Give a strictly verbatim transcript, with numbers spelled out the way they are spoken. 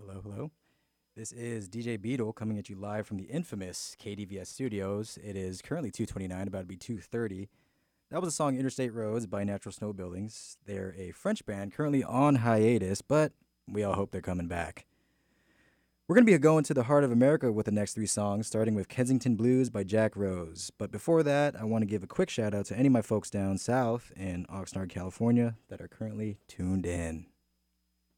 Hello, hello. This is D J Beetle coming at you live from the infamous K D V S studios. It is currently two twenty-nine, about to be two thirty. That was the song Interstate Roads by Natural Snow Buildings. They're a French band currently on hiatus, but we all hope they're coming back. We're going to be going to the heart of America with the next three songs, starting with Kensington Blues by Jack Rose. But before that, I want to give a quick shout out to any of my folks down south in Oxnard, California that are currently tuned in.